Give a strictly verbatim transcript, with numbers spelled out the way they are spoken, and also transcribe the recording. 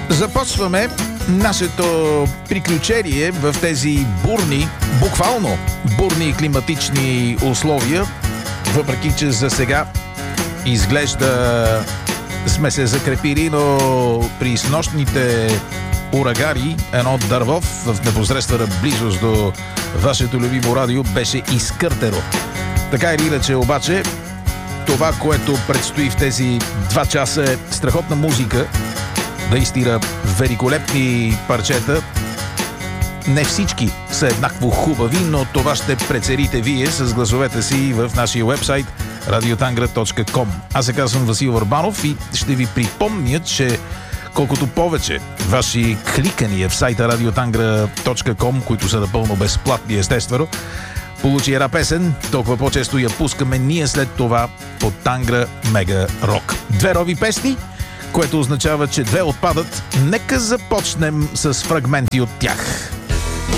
Започваме нашето приключение в тези бурни, буквално бурни климатични условия, въпреки че за сега изглежда сме се закрепили, но при снощните урагари едно дърво в непосредствена близост до вашето любимо радио беше изкъртено. Така или иначе обаче, това, което предстои в тези два часа е страхотна музика, наистина великолепни парчета. Не всички са еднакво хубави, но това ще прецените вие с гласовете си в нашия уебсайт радиотангра точка ком. Аз се казвам Васил Върбанов и ще ви припомня, че колкото повече ваши кликания в сайта радиотангра точка ком, които са напълно безплатни естествено, получи една песен, толкова по-често я пускаме ние след това по Тангра Мега Рок. Две нови песни, което означава, че две отпадат. Нека започнем с фрагменти от тях.